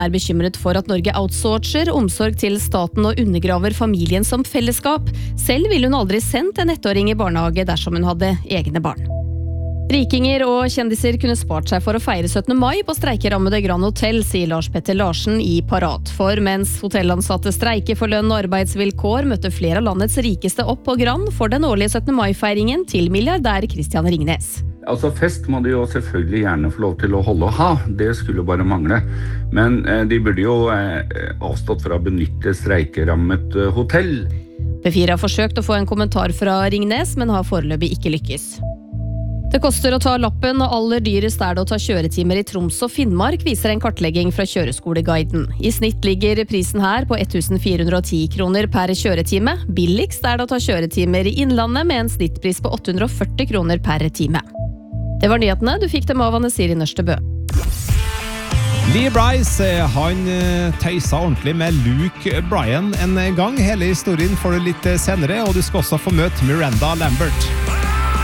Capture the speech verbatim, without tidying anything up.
er bekymret for at Norge outsourcer omsorg til staten og undergraver familien som fellesskap. Selv ville hun aldri sendt en ettåring i barnehage dersom hun hadde egne barn. Rikinger og kjendiser kunne spart seg for å feire syttende mai på streikerammede Grand Hotel, sier Lars Petter Larsen i Parat. For mens hotellansatte streiker for lønn og arbeidsvilkår, møtte flere av landets rikeste opp på Grand for den årlige syttende mai-feiringen til milliardær Christian Ringnes. Altså fest må de jo selvfølgelig gjerne få lov til å holde og ha, det skulle bare mangle. Men eh, de burde jo eh, avstått fra å benytte streikerammet eh, hotell. P fire har forsøkt å få en kommentar fra Ringnes, men har foreløpig ikke lykkes. Det koster å ta lappen, og aller dyrest er det å ta kjøretimer i Troms og Finnmark, viser en kartlegging fra Kjøreskoleguiden. I snitt ligger prisen her på fjorten hundre og ti kroner per kjøretime. Billigst er det å ta kjøretimer i Innlandet med en snittpris på åtte hundre og førti kroner per time. Det var nyhetene, du fikk dem av Anne Siri Nørstebø. Lee Brice, han tøysa ordentlig med Luke Bryan en gang. Hele historien får du litt senere, og du skal også få møte Miranda Lambert.